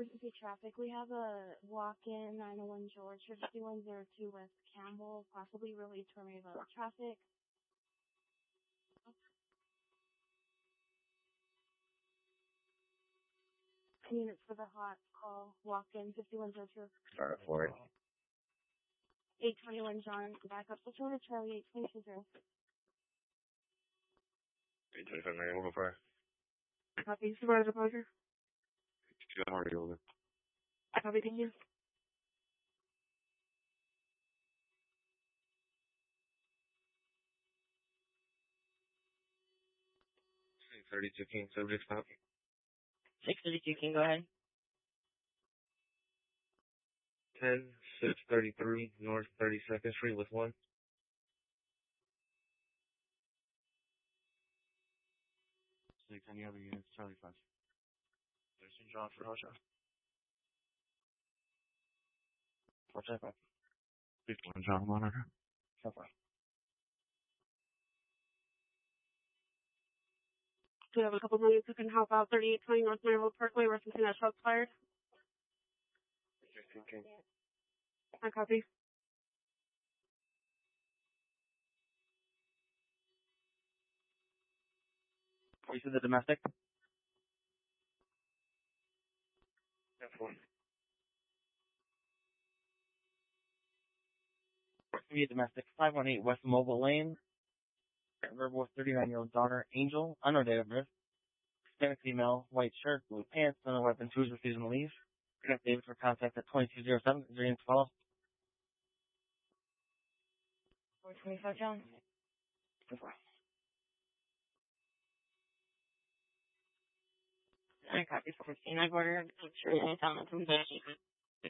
emergency traffic. We have a walk-in 901 George for 5102 West Campbell, possibly related to tornado traffic. Units for the hot call, walk-in 5102. Start for it. 821 John, backup. Patrol to Charlie 8220. 825 Mary, over fire. Copy, supervisor Parker. Already over. I copy, thank you. 32 King, subject stop. 632 King, go ahead. 10633 North 32nd Street with 1. Six, any other units? Charlie 5. There's St. John for Hosha. What's that? 51 John Monitor. So far. Do we have a couple of minutes who can help out? 3820 North Maryville Parkway, referencing that shots fired. 15 King. I copy. You said the domestic? F1. Be a domestic. 518 West Mobile Lane. Verbal 39-year-old daughter, Angel, unknown date of birth. Hispanic female, white shirt, blue pants, no weapon, who's refusing to leave. Connect David for contact at 2207. Is there anything to follow? 425 John. I copy 14. I've ordered. I'm sure anytime from there.